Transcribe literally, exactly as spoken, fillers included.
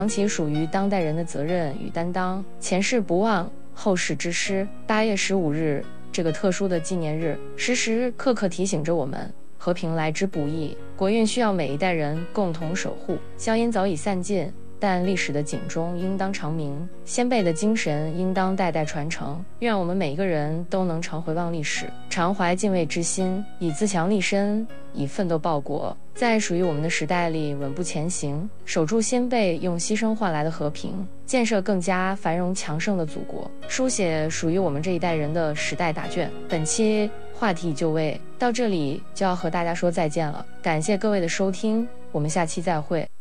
长期属于当代人的责任与担当。前世不忘，后世之师。八月十五日这个特殊的纪念日，时时刻刻提醒着我们，和平来之不易，国运需要每一代人共同守护。硝烟早已散尽，但历史的警钟应当长鸣，先辈的精神应当代代传承。愿我们每一个人都能常回望历史，常怀敬畏之心，以自强立身，以奋斗报国，在属于我们的时代里稳步前行，守住先辈用牺牲换来的和平，建设更加繁荣强盛的祖国，书写属于我们这一代人的时代答卷。本期话题已就位，到这里就要和大家说再见了，感谢各位的收听，我们下期再会。